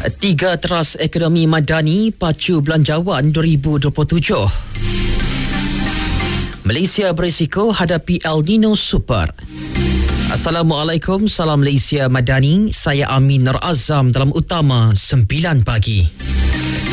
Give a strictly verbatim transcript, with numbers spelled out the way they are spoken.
Tiga teras ekonomi madani pacu belanjawan dua ribu dua puluh tujuh. Malaysia berisiko hadapi El Nino Super. Assalamualaikum, salam Malaysia Madani. Saya Amin Nur Azam dalam Utama sembilan pagi.